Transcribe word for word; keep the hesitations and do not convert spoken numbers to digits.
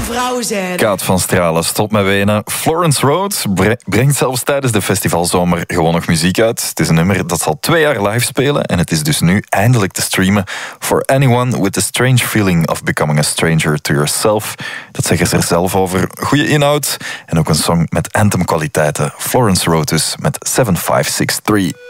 vrouw zijn. Kaat van Stralen, stop met wenen. Florence Road bre- brengt zelfs tijdens de festivalzomer gewoon nog muziek uit. Het is een nummer dat zal twee jaar live spelen en het is dus nu eindelijk te streamen. For anyone with a strange feeling of becoming a stranger to yourself. Dat zeggen ze er zelf over. Goeie inhoud en ook een song met anthem kwaliteiten. Florence Road dus met seven five six three.